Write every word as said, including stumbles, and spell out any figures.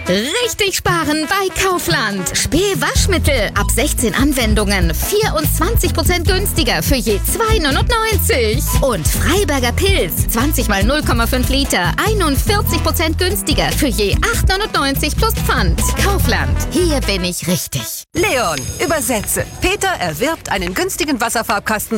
Richtig sparen bei Kaufland. Spee-Waschmittel ab sechzehn Anwendungen. vierundzwanzig Prozent günstiger für je zwei neunundneunzig. Und Freiberger Pilz. zwanzig mal null Komma fünf Liter. einundvierzig Prozent günstiger für je acht neunundneunzig plus Pfand. Kaufland. Hier bin ich richtig. Leon, übersetze. Peter erwirbt einen günstigen Wasserfarbkasten